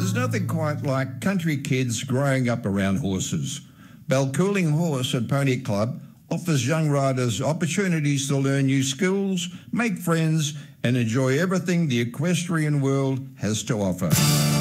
There's nothing quite like country kids growing up around horses. Balcooling Horse at Pony Club offers young riders opportunities to learn new skills, make friends, and enjoy everything the equestrian world has to offer.